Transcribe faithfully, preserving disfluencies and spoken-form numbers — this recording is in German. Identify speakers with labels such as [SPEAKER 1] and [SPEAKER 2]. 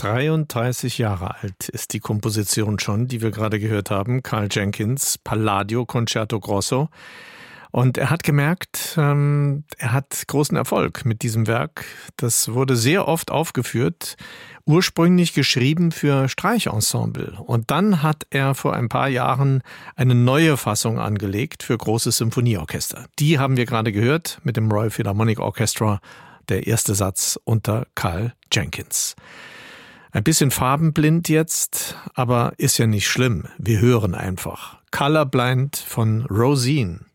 [SPEAKER 1] dreiunddreißig Jahre alt ist die Komposition schon, die wir gerade gehört haben. Karl Jenkins, Palladio Concerto Grosso. Und er hat gemerkt, ähm, er hat großen Erfolg mit diesem Werk. Das wurde sehr oft aufgeführt, ursprünglich geschrieben für Streichensemble. Und dann hat er vor ein paar Jahren eine neue Fassung angelegt für großes Symphonieorchester. Die haben wir gerade gehört mit dem Royal Philharmonic Orchestra, der erste Satz unter Karl Jenkins. Ein bisschen farbenblind jetzt, aber ist ja nicht schlimm. Wir hören einfach. Colorblind von Rosine.